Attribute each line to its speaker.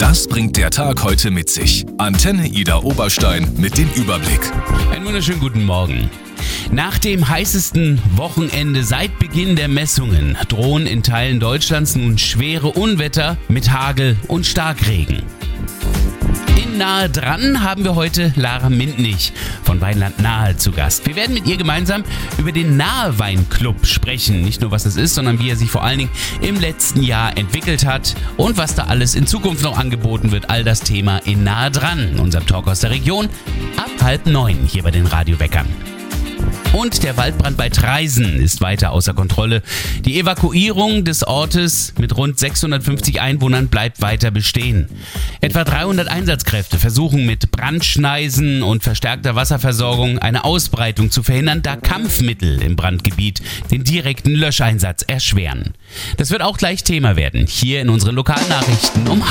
Speaker 1: Das bringt der Tag heute mit sich. Antenne Ida Oberstein mit dem Überblick.
Speaker 2: Einen wunderschönen guten Morgen. Nach dem heißesten Wochenende seit Beginn der Messungen drohen in Teilen Deutschlands nun schwere Unwetter mit Hagel und Starkregen. In Nahe dran haben wir heute Lara Mintnich von Weinland Nahe zu Gast. Wir werden mit ihr gemeinsam über den Nahe Weinclub sprechen. Nicht nur was es ist, sondern wie er sich vor allen Dingen im letzten Jahr entwickelt hat und was da alles in Zukunft noch angeboten wird. All das Thema in Nahe dran, unserem Talk aus der Region, ab 8:30 hier bei den Radioweckern. Und der Waldbrand bei Traisen ist weiter außer Kontrolle. Die Evakuierung des Ortes mit rund 650 Einwohnern bleibt weiter bestehen. Etwa 300 Einsatzkräfte versuchen mit Brandschneisen und verstärkter Wasserversorgung eine Ausbreitung zu verhindern, da Kampfmittel im Brandgebiet den direkten Löscheinsatz erschweren. Das wird auch gleich Thema werden, hier in unseren Lokalnachrichten um